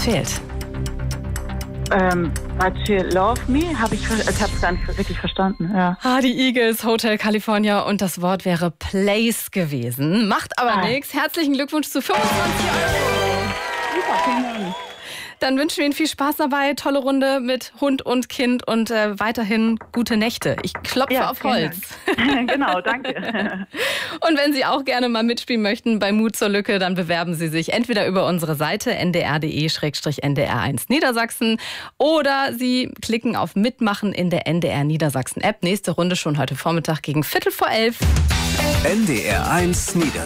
fehlt? Love Me, ich habe es gar nicht richtig verstanden. Ja. Die Eagles, Hotel California und das Wort wäre Place gewesen. Macht aber nichts. Herzlichen Glückwunsch zu 25 €. Super, vielen Dank. Dann wünschen wir Ihnen viel Spaß dabei. Tolle Runde mit Hund und Kind und weiterhin gute Nächte. Ich klopfe auf Holz. Genau, danke. Und wenn Sie auch gerne mal mitspielen möchten bei Mut zur Lücke, dann bewerben Sie sich entweder über unsere Seite ndr.de/ndr1 Niedersachsen oder Sie klicken auf Mitmachen in der NDR Niedersachsen App. Nächste Runde schon heute Vormittag gegen 11:15. NDR1 Niedersachsen.